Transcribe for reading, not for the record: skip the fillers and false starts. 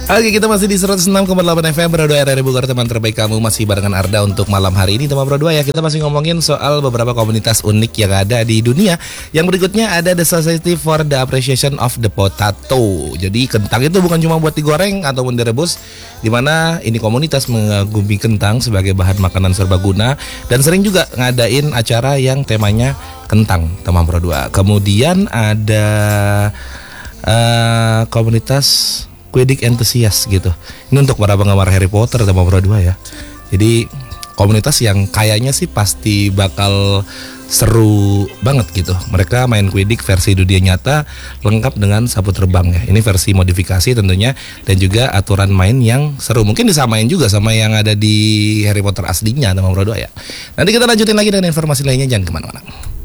Oke, kita masih di 106,8 FM Pro 2 RRI Bogor, teman terbaik kamu. Masih barengan Arda untuk malam hari ini, teman Pro 2 ya. Kita masih ngomongin soal beberapa komunitas unik yang ada di dunia. Yang berikutnya ada The Society for the Appreciation of the Potato. Jadi kentang itu bukan cuma buat digoreng ataupun direbus, dimana ini komunitas mengagumi kentang sebagai bahan makanan serbaguna. Dan sering juga ngadain acara yang temanya kentang, teman Pro 2. Kemudian ada komunitas Quidditch Enthusiast gitu. Ini untuk para penggemar Harry Potter sama Pro 2 ya. Jadi komunitas yang kayaknya sih pasti bakal seru banget gitu. Mereka main Quidditch versi dunia nyata lengkap dengan sapu terbang ya. Ini versi modifikasi tentunya, dan juga aturan main yang seru. Mungkin disamain juga sama yang ada di Harry Potter aslinya, teman Pro 2 ya. Nanti kita lanjutin lagi dengan informasi lainnya, jangan kemana-mana.